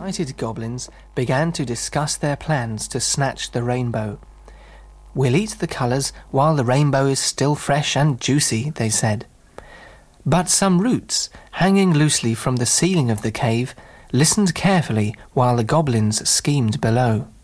excited goblins began to discuss their plans to snatch the rainbow. "We'll eat the colours while the rainbow is still fresh and juicy," they said. But some roots, hanging loosely from the ceiling of the cave, listened carefully while the goblins schemed below.